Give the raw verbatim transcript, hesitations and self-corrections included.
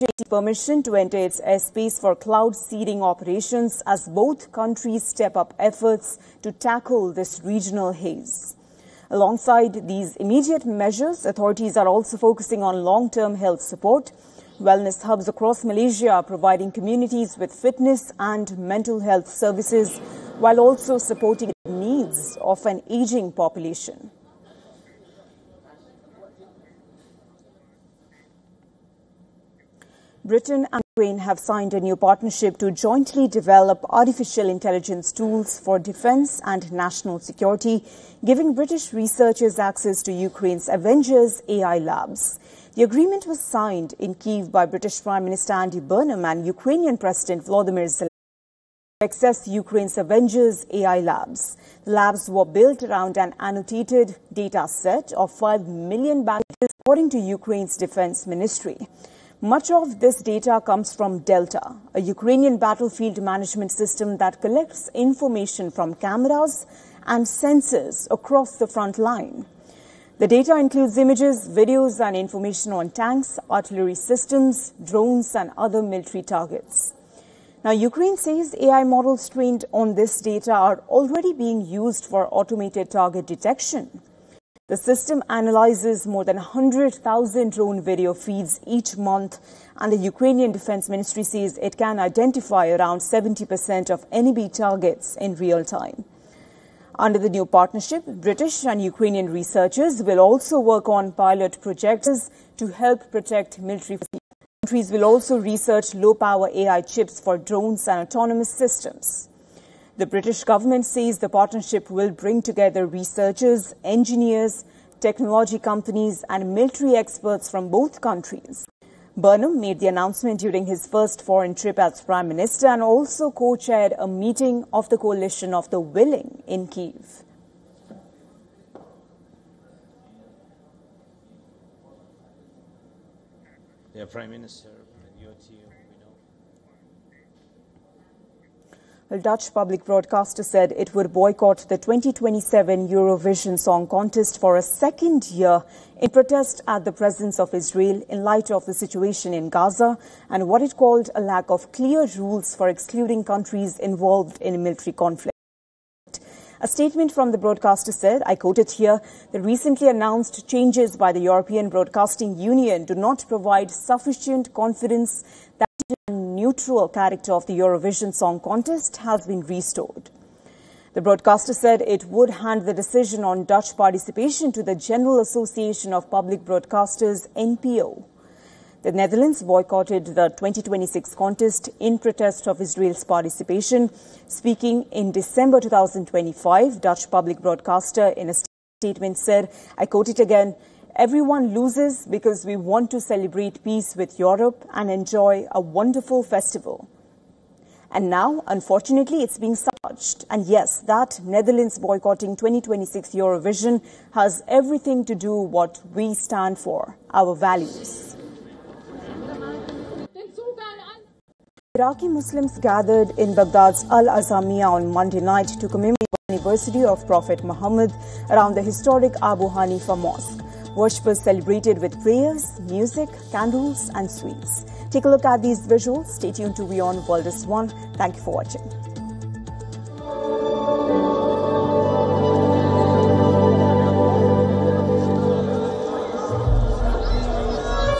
permission to enter its airspace for cloud seeding operations as both countries step up efforts to tackle this regional haze. Alongside these immediate measures, authorities are also focusing on long-term health support. Wellness hubs across Malaysia are providing communities with fitness and mental health services while also supporting the needs of an aging population. Britain and Ukraine have signed a new partnership to jointly develop artificial intelligence tools for defense and national security, giving British researchers access to Ukraine's Avengers A I labs. The agreement was signed in Kyiv by British Prime Minister Andy Burnham and Ukrainian President Volodymyr Zelensky to access Ukraine's Avengers A I labs. The labs were built around an annotated data set of five million badges, according to Ukraine's defense ministry. Much of this data comes from Delta, a Ukrainian battlefield management system that collects information from cameras and sensors across the front line. The data includes images, videos, and information on tanks, artillery systems, drones, and other military targets. Now, Ukraine says A I models trained on this data are already being used for automated target detection. The system analyzes more than one hundred thousand drone video feeds each month, and the Ukrainian Defense Ministry says it can identify around seventy percent of enemy targets in real time. Under the new partnership, British and Ukrainian researchers will also work on pilot projects to help protect military. Countries will also research low-power A I chips for drones and autonomous systems. The British government says the partnership will bring together researchers, engineers, technology companies, and military experts from both countries. Burnham made the announcement during his first foreign trip as Prime Minister and also co-chaired a meeting of the Coalition of the Willing in Kyiv. Yeah, Prime Minister, your team, we know. The Dutch public broadcaster said it would boycott the twenty twenty-seven Eurovision Song Contest for a second year in protest at the presence of Israel in light of the situation in Gaza and what it called a lack of clear rules for excluding countries involved in military conflict. A statement from the broadcaster said, I quote it here, the recently announced changes by the European Broadcasting Union do not provide sufficient confidence that the neutral character of the Eurovision Song Contest has been restored. The broadcaster said it would hand the decision on Dutch participation to the General Association of Public Broadcasters, N P O. The Netherlands boycotted the twenty twenty-six contest in protest of Israel's participation. Speaking in December two thousand twenty-five, Dutch public broadcaster in a statement said, I quote it again, everyone loses because we want to celebrate peace with Europe and enjoy a wonderful festival. And now, unfortunately, it's being sabotaged. And yes, that Netherlands boycotting twenty twenty-six Eurovision has everything to do with what we stand for, our values. Iraqi Muslims gathered in Baghdad's Al-Azamiya on Monday night to commemorate the anniversary of Prophet Muhammad around the historic Abu Hanifa Mosque. Worshippers celebrated with prayers, music, candles and sweets. Take a look at these visuals. Stay tuned to WION World is One. Thank you for watching.